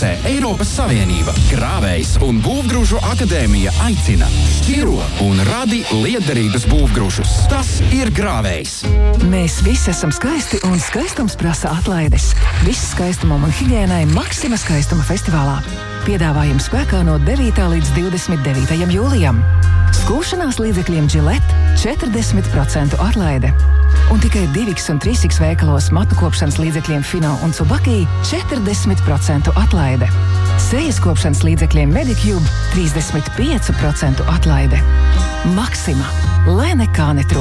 finansē Eiropas Savienība. Grāvējs un būvgrūžu akadēmija aicina šķiro un radi lietderīgus būvgrūžus. Tas ir Grāvējs. Mēs visi esam skaisti un skaistums prasa atlaides. Viss skaistumam un higiēnai Maxima skaistuma festivālā. Piedāvājums spēkā no 9. līdz 29. jūlijam. Skūšanās līdzekļiem Gillette 40% atlaide. Un tikai 2X un 3X veikalos matu kopšanas līdzekļiem Fino un Tsubaki 40% atlaide. Sejas kopšanas līdzekļiem Medicube 35% atlaide. Maxima, lai nekā netrūkst.